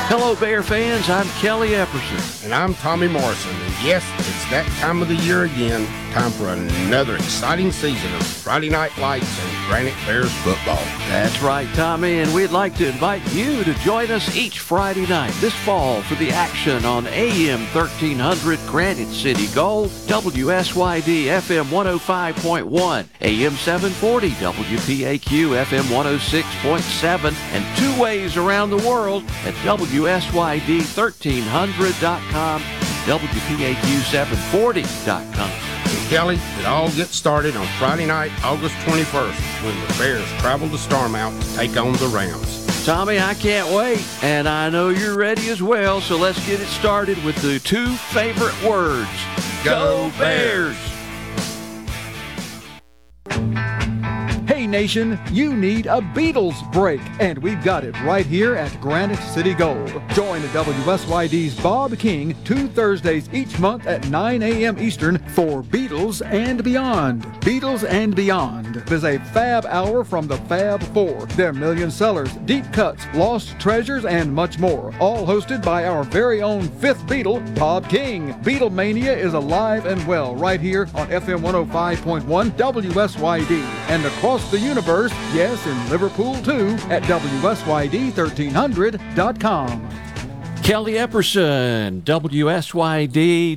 Hello, Bear fans. I'm Kelly Epperson. And I'm Tommy Morrison. And yes, it's that time of the year again. Time for another exciting season of Friday Night Lights and Granite Bears football. That's right, Tommy. And we'd like to invite you to join us each Friday night this fall for the action on AM 1300 Granite City Gold, WSYD FM 105.1, AM 740 WPAQ FM 106.7, and two ways around the world at WSYD1300.com, WPAQ740.com. And Kelly, it all gets started on Friday night, August 21st, when the Bears travel to Starmount to take on the Rams. Tommy, I can't wait, and I know you're ready as well, so let's get it started with the two favorite words. Go Bears! Hey Nation, you need a Beatles break, and we've got it right here at Granite City Gold. Join WSYD's Bob King 2 Thursdays each month at 9 a.m. Eastern for Beatles and Beyond. Beatles and Beyond is a fab hour from the Fab Four. Their million sellers, deep cuts, lost treasures, and much more. All hosted by our very own fifth Beatle, Bob King. Beatlemania is alive and well right here on FM 105.1 WSYD and across the universe, yes, in Liverpool too, at WSYD1300.com. Kelly Epperson, WSYD,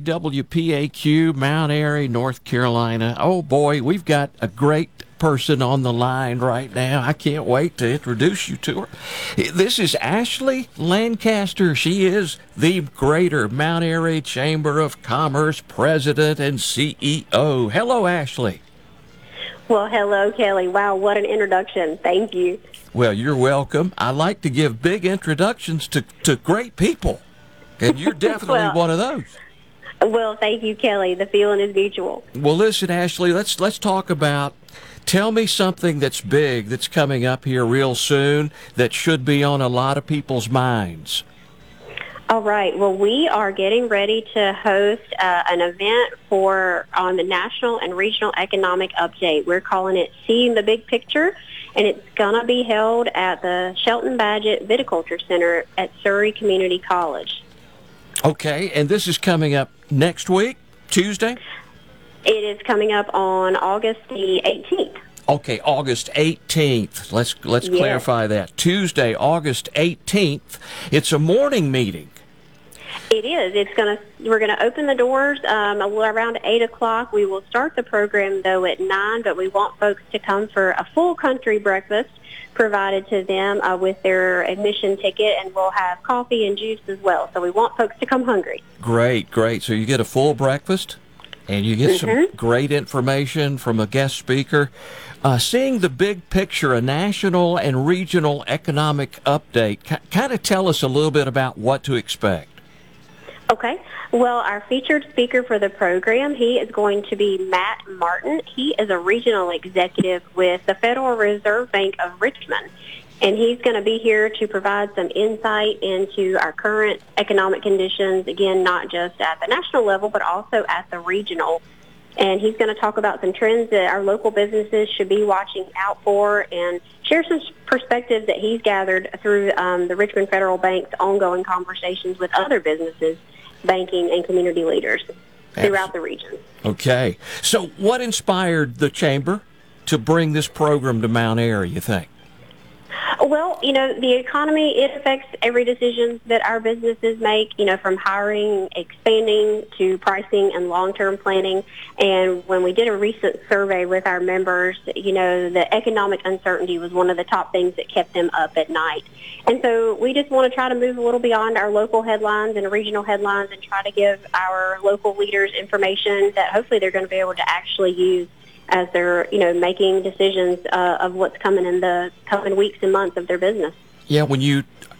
WPAQ, Mount Airy, North Carolina. Oh boy, we've got a great person on the line right now. I can't wait to introduce you to her. This is Ashley Lancaster. She is the Greater Mount Airy Chamber of Commerce President and CEO. Hello, Ashley. Well, hello, Kelly. Wow, what an introduction. Thank you. Well, you're welcome. I like to give big introductions to great people, and you're definitely one of those. Well, thank you, Kelly. The feeling is mutual. Well, listen, Ashley, let's talk about, tell me something that's big that's coming up here real soon that should be on a lot of people's minds. All right. Well, we are getting ready to host an event on the National and Regional Economic Update. We're calling it Seeing the Big Picture, and it's going to be held at the Shelton Badgett Viticulture Center at Surrey Community College. Okay, and this is coming up next week, Tuesday? It is coming up on August the 18th. Okay, August 18th. Let's clarify that. Tuesday, August 18th. It's a morning meeting. It is. We're gonna open the doors around 8 o'clock. We will start the program though at 9, but we want folks to come for a full country breakfast provided to them with their admission ticket, and we'll have coffee and juice as well. So we want folks to come hungry. Great. So you get a full breakfast, and you get some great information from a guest speaker. Seeing the Big Picture, a national and regional economic update. Kind of tell us a little bit about what to expect. Okay. Well, our featured speaker for the program, he is going to be Matt Martin. He is a regional executive with the Federal Reserve Bank of Richmond, and he's going to be here to provide some insight into our current economic conditions, again, not just at the national level, but also at the regional. And he's going to talk about some trends that our local businesses should be watching out for and share some perspectives that he's gathered through the Richmond Federal Bank's ongoing conversations with other businesses, banking, and community leaders throughout the region. Okay. So what inspired the Chamber to bring this program to Mount Airy, you think? Well, the economy, it affects every decision that our businesses make, from hiring, expanding, to pricing and long-term planning. And when we did a recent survey with our members, the economic uncertainty was one of the top things that kept them up at night. And so we just want to try to move a little beyond our local headlines and regional headlines and try to give our local leaders information that hopefully they're going to be able to actually use as they're, making decisions of what's coming in the coming weeks and months of their business. Yeah, when you